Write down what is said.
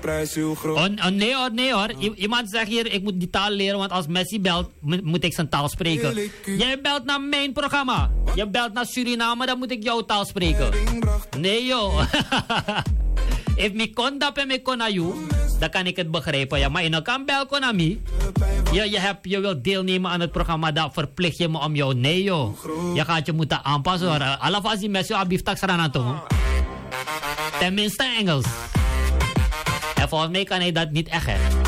Prijs heel groot. Nee hoor. Iemand zegt hier, ik moet die taal leren, want als Messi belt, moet ik zijn taal spreken. Jij belt naar mijn programma. Je belt naar Suriname, dan moet ik jouw taal spreken. Nee joh. If me kon dat en me kon naar jou, dan kan ik het begrijpen. Ja, maar je kan bel naar mij. Je wilt deelnemen aan het programma, dan verplicht je me om jou. Nee joh. Je gaat je moeten aanpassen hoor. Alvast die Messi abief tax toe. Tenminste Engels. En volgens mij kan hij dat niet echt hè.